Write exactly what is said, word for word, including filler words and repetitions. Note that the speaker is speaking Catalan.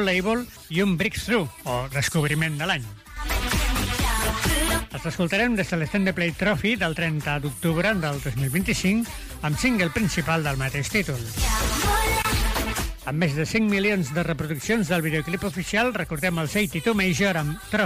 Label i un Breakthrough, o descobriment de l'any. Els escoltarem des de l'Extended Play Trophy del trenta d'octubre del dos mil vint-i-cinc amb single principal del mateix títol. Amb més de cinc milions de reproduccions del videoclip oficial, recordem el eighty-two Major amb Trophy.